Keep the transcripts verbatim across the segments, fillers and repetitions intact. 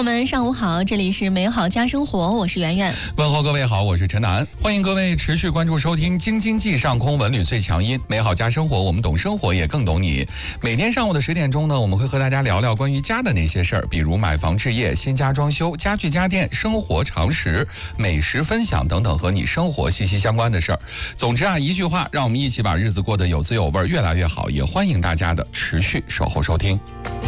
们上午好，这里是美好家生活，我是圆圆。 问候各位好，我是陈楠，欢迎各位持续关注收听京津冀上空文旅最强音美好家生活，我们懂生活也更懂你。每天上午的十点钟呢，我们会和大家聊聊关于家的那些事儿，比如买房置业、新家装修、家具家电、生活常识、美食分享等等和你生活息息相关的事儿。总之啊，一句话，让我们一起把日子过得有滋有味，越来越好。也欢迎大家的持续守候收听。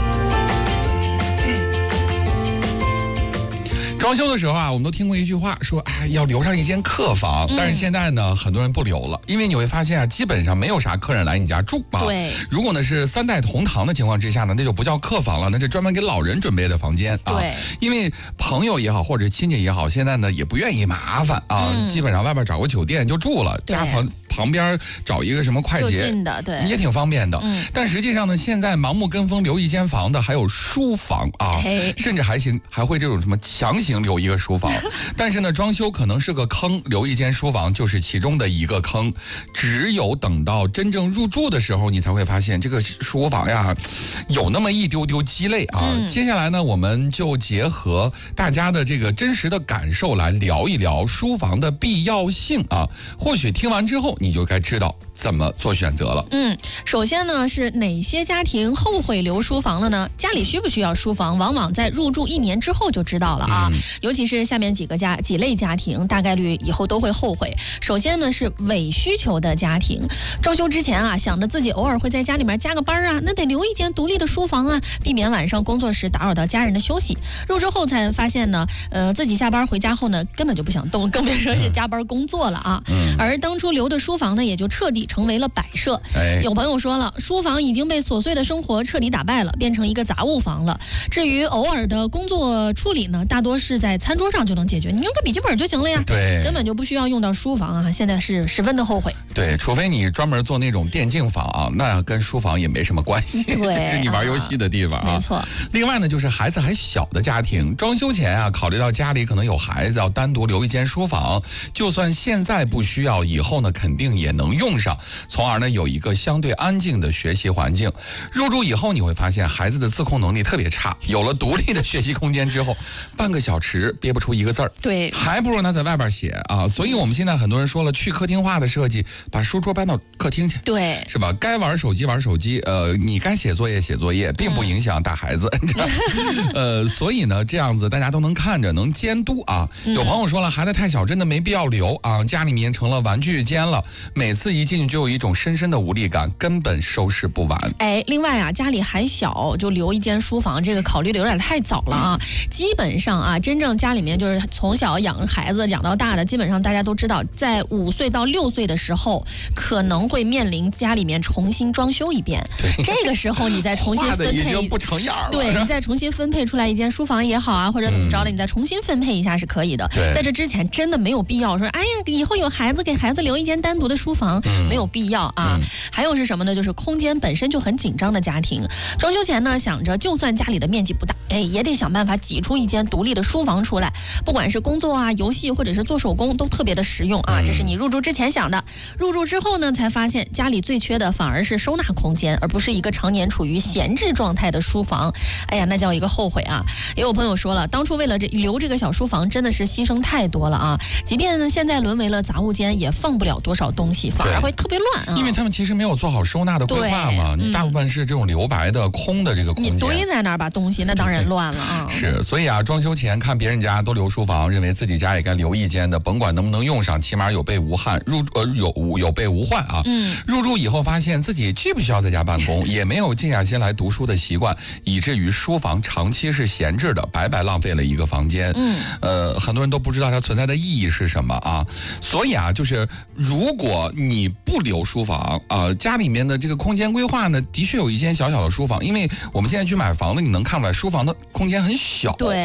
装修的时候啊，我们都听过一句话，说哎要留上一间客房，但是现在呢，很多人不留了，因为你会发现啊，基本上没有啥客人来你家住啊。 对， 如果呢是三代同堂的情况之下呢，那就不叫客房了，那是专门给老人准备的房间啊。 对， 因为朋友也好，或者亲戚也好，现在呢也不愿意麻烦啊，嗯、基本上外边找个酒店就住了，家房旁边找一个什么快捷， 近的，对， 也挺方便的。 嗯， 但实际上呢，现在盲目跟风留一间房的还有书房啊，甚至还行，还会这种什么强行留一个书房。但是呢，装修可能是个坑，留一间书房就是其中的一个坑。只有等到真正入住的时候，你才会发现这个书房呀，有那么一丢丢鸡肋啊。嗯、接下来呢，我们就结合大家的这个真实的感受来聊一聊书房的必要性啊。或许听完之后，你就该知道怎么做选择了。 嗯，首先呢，是哪些家庭后悔留书房了呢？家里需不需要书房，往往在入住一年之后就知道了啊。嗯、尤其是下面几个家几类家庭，大概率以后都会后悔。首先呢，是伪需求的家庭，装修之前啊，想着自己偶尔会在家里面加个班啊，那得留一间独立的书房啊，避免晚上工作时打扰到家人的休息。入住后才发现呢，呃，自己下班回家后呢，根本就不想动，更别说是加班工作了啊。嗯、而当初留的书房呢，也就彻底成为了摆设。哎、有朋友说了，书房已经被琐碎的生活彻底打败了，变成一个杂物房了。至于偶尔的工作处理呢，大多是在餐桌上就能解决，你用个笔记本就行了呀。 对， 根本就不需要用到书房啊。现在是十分的后悔。 对，除非你专门做那种电竞房啊，那跟书房也没什么关系，这是你玩游戏的地方啊。 没错。 另外呢，就是孩子还小的家庭，装修前啊，考虑到家里可能有孩子，要单独留一间书房，就算现在不需要，以后呢肯定也能用上，从而呢有一个相对安静的学习环境。入住以后你会发现孩子的自控能力特别差，有了独立的学习空间之后，半个小时憋不出一个字儿， 对， 还不如他在外边写啊。所以我们现在很多人说了，去客厅化的设计，把书桌搬到客厅去， 对， 是吧？该玩手机玩手机，呃，你该写作业写作业，并不影响带孩子，嗯、呃，所以呢，这样子大家都能看着，能监督啊。有朋友说了，孩子太小，真的没必要留啊，家里面成了玩具间了，每次一进去就有一种深深的无力感，根本收拾不完。 哎，另外啊，家里还小就留一间书房，这个考虑的有点太早了啊。基本上啊，真正家里面就是从小养孩子养到大的，基本上大家都知道，在五岁到六岁的时候，可能会面临家里面重新装修一遍。这个时候你再重新分配， 不成样了。 对，你再重新分配出来一间书房也好啊，或者怎么着的，嗯、你再重新分配一下是可以的。在这之前真的没有必要说，哎呀，以后有孩子给孩子留一间单独的书房，嗯、没有必要啊。嗯、还有是什么呢？就是空间本身就很紧张的家庭，装修前呢想着，就算家里的面积不大，哎，也得想办法挤出一间独立的书房出来，不管是工作啊、游戏或者是做手工，都特别的实用啊。这是你入住之前想的，入住之后呢，才发现家里最缺的反而是收纳空间，而不是一个常年处于闲置状态的书房。哎呀，那叫一个后悔啊！也有朋友说了，当初为了这留这个小书房，真的是牺牲太多了啊！即便呢现在沦为了杂物间，也放不了多少东西，反而会特别乱啊。 因为他们其实没有做好收纳的规划嘛，你大部分是这种留白的、空的这个空间， 你堆在那儿把东西，那当然乱了啊。 是，所以啊，装修前看别人家都留书房，认为自己家也该留一间的，甭管能不能用上，起码有备无患，入呃有有备无患啊。嗯。入住以后发现自己既不需要在家办公，也没有静下心来读书的习惯，以至于书房长期是闲置的，白白浪费了一个房间。嗯。呃，很多人都不知道它存在的意义是什么啊。所以啊，就是如果你不留书房啊、呃，家里面的这个空间规划呢，的确有一间小小的书房，因为我们现在去买房子，你能看出来书房的空间很小， 对啊。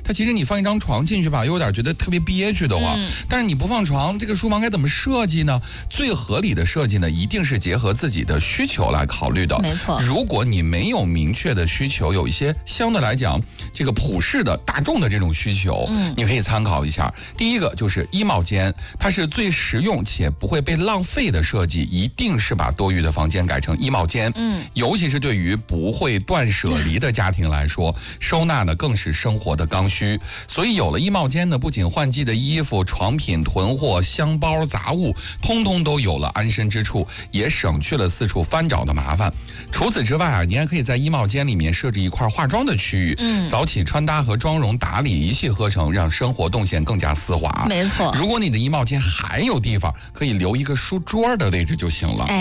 它其实你放一张床进去吧，又有点觉得特别憋屈的慌。嗯、但是你不放床，这个书房该怎么设计呢？最合理的设计呢，一定是结合自己的需求来考虑的。 没错， 如果你没有明确的需求，有一些相对来讲这个普世的大众的这种需求，嗯，你可以参考一下。第一个就是衣帽间，它是最实用且不会被浪费的设计，一定是把多余的房间改成衣帽间。嗯，尤其是对于不会断舍离的家庭来说，收纳呢更是生活的刚需。所以有了衣帽间呢，不仅换季的衣服、床品、囤货、箱包、杂物，通通都有了安身之处，也省去了四处翻找的麻烦。除此之外啊，你还可以在衣帽间里面设置一块化妆的区域，嗯，早起穿搭和妆容打理一气呵成，让生活动线更加丝滑。 没错， 如果你的衣帽间还有地方，可以留一个书桌的位置就行了。哎